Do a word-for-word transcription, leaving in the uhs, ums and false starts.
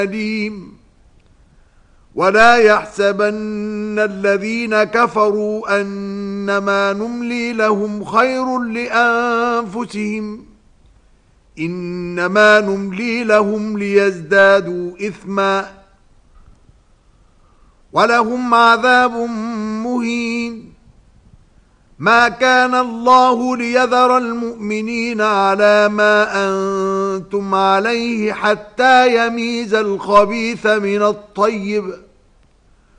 أليم. ولا يحسبن الذين كفروا أنما نملي لهم خير لأنفسهم إنما نملي لهم ليزدادوا إثما ولهم عذاب مهين. ما كان الله ليذر المؤمنين على ما أنتم عليه حتى يميز الخبيث من الطيب